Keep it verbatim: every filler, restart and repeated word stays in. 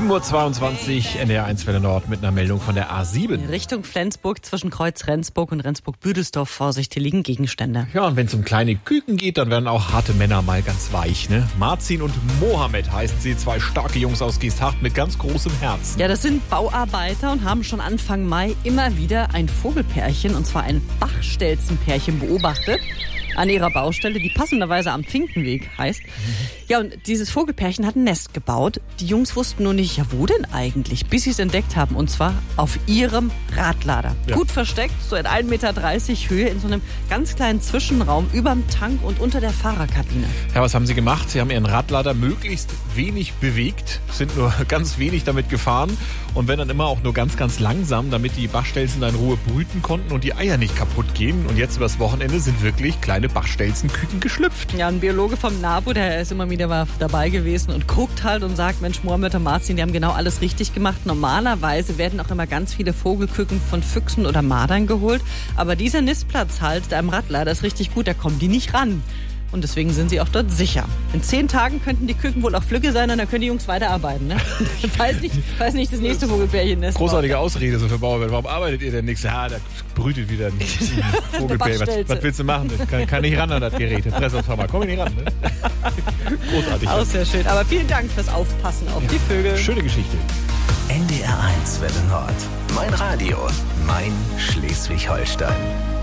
sieben Uhr zweiundzwanzig, N D R eins Welle Nord mit einer Meldung von der A sieben. Richtung Flensburg zwischen Kreuz Rendsburg und Rendsburg-Büdelsdorf. Vorsicht, hier liegen Gegenstände. Ja, und wenn es um kleine Küken geht, dann werden auch harte Männer mal ganz weich, ne? Marzin und Mohammed heißen sie, zwei starke Jungs aus Geesthacht mit ganz großem Herzen. Ja, das sind Bauarbeiter und haben schon Anfang Mai immer wieder ein Vogelpärchen, und zwar ein Bachstelzenpärchen, beobachtet. An ihrer Baustelle, die passenderweise am Finkenweg heißt. Ja, und dieses Vogelpärchen hat ein Nest gebaut. Die Jungs wussten nur nicht, ja, wo denn eigentlich, bis sie es entdeckt haben. Und zwar auf ihrem Radlader. Ja. Gut versteckt, so in ein Meter dreißig Höhe, in so einem ganz kleinen Zwischenraum überm Tank und unter der Fahrerkabine. Ja, was haben sie gemacht? Sie haben ihren Radlader möglichst wenig bewegt, sind nur ganz wenig damit gefahren. Und wenn dann immer auch nur ganz, ganz langsam, damit die Bachstelzen da in Ruhe brüten konnten und die Eier nicht kaputt gehen. Und jetzt übers Wochenende sind wirklich kleine Bachstelzenküken geschlüpft. Ja, ein Biologe vom NABU, der ist immer wieder mal dabei gewesen und guckt halt und sagt, Mensch, Mohammed und Marzin, die haben genau alles richtig gemacht. Normalerweise werden auch immer ganz viele Vogelküken von Füchsen oder Mardern geholt. Aber dieser Nistplatz halt, da im Radlader, ist richtig gut, da kommen die nicht ran. Und deswegen sind sie auch dort sicher. In zehn Tagen könnten die Küken wohl auch Flügge sein und dann können die Jungs weiterarbeiten. Ne? Ich weiß nicht, weiß nicht, das nächste Vogelpärchen ist. Großartige Ausrede so für Bauarbeiter. Warum arbeitet ihr denn nichts? Ja, da brütet wieder ein Vogelpärchen. Was, was willst du machen? Das kann, kann nicht ran an das Gerät. Das Pressungshammer. Komm ich nicht ran. Ne? Großartig. Auch sehr schön. Aber vielen Dank fürs Aufpassen auf ja, die Vögel. Schöne Geschichte. N D R eins Welle Nord. Mein Radio. Mein Schleswig-Holstein.